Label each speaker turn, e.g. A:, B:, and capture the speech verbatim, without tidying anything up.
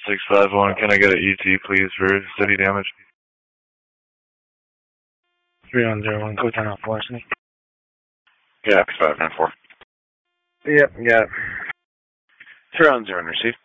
A: six five one, can I get an E T, please, for city damage?
B: three one zero one, code ten out four, Sydney.
C: Yeah, X five nine four.
B: Yep, got it.
C: three one zero and receive.